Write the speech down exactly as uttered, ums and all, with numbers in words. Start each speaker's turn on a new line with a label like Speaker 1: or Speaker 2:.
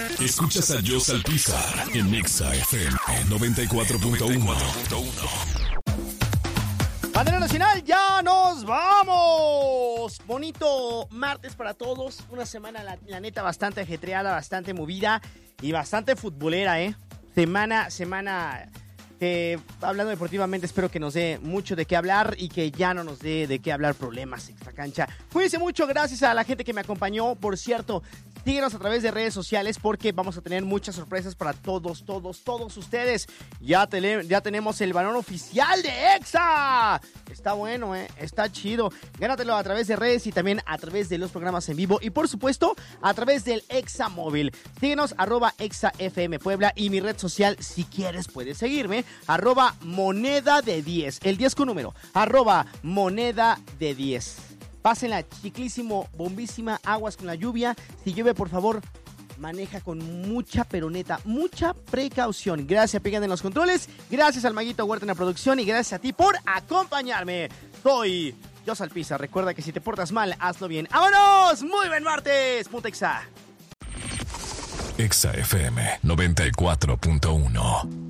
Speaker 1: Escuchas a Joss Alpizar en Exa F M noventa y cuatro punto uno.
Speaker 2: Bandera Nacional, ya nos vamos. Bonito martes para todos. Una semana, la, la neta, bastante ajetreada, bastante movida y bastante futbolera, ¿eh? Semana, semana que, hablando deportivamente, espero que nos dé mucho de qué hablar y que ya no nos dé de qué hablar problemas extra cancha. Cuídense mucho, gracias a la gente que me acompañó. Por cierto, síguenos a través de redes sociales porque vamos a tener muchas sorpresas para todos, todos, todos ustedes. Ya, tele, ya tenemos el balón oficial de Exa. Está bueno, ¿eh? Está chido. Gánatelo a través de redes y también a través de los programas en vivo. Y por supuesto, a través del Exa Móvil. Síguenos, arroba Exa F M Puebla. Y mi red social, si quieres, puedes seguirme. Arroba moneda de diez. El diez con número. Arroba moneda de diez. Pásenla, chiclísimo, bombísima, aguas con la lluvia. Si llueve, por favor, maneja con mucha peroneta, mucha precaución. Gracias, Pegan en los controles. Gracias al Maguito Huerta en la producción. Y gracias a ti por acompañarme. Soy Joss Alpizar. Recuerda que si te portas mal, hazlo bien. ¡Vámonos! ¡Muy buen martes! Punto Exa.
Speaker 1: Exa F M noventa y cuatro punto uno.